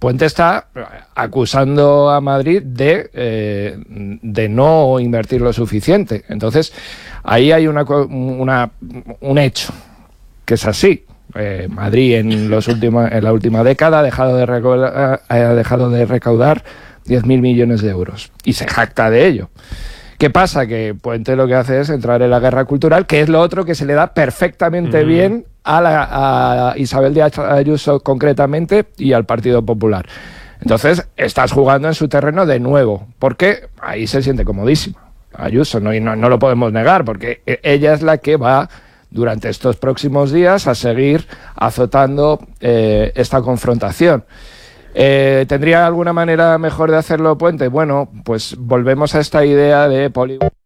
Puente está acusando a Madrid de no invertir lo suficiente. Entonces, ahí hay un hecho que es así. Madrid en la última década ha dejado de recaudar 10.000 millones de euros y se jacta de ello. ¿Qué pasa? Que Puente lo que hace es entrar en la guerra cultural, que es lo otro que se le da perfectamente bien a Isabel Díaz Ayuso concretamente y al Partido Popular. Entonces, estás jugando en su terreno de nuevo, porque ahí se siente comodísima Ayuso, no lo podemos negar, porque ella es la que va durante estos próximos días a seguir azotando esta confrontación. ¿Tendría alguna manera mejor de hacerlo Puente? Bueno, pues volvemos a esta idea de polígono.